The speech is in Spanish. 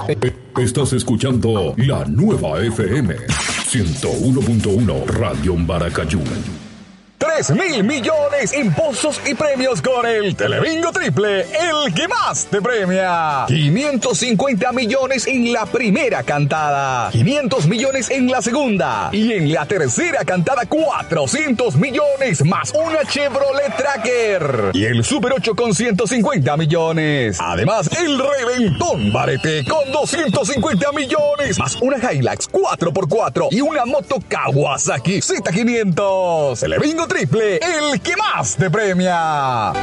Estás escuchando la nueva FM 101.1 Radio Maracayú. 3.000 millones en pozos y premios con el Telebingo Triple, el que más te premia. 550 millones en la primera cantada, 500 millones en la segunda y en la tercera cantada 400 millones más una Chevrolet Tracker y el Super 8 con 150 millones. Además, el Reventón Barete con 250 millones más una Hilux 4x4 y una moto Kawasaki Z500. Telebingo Triple, el que más te premia.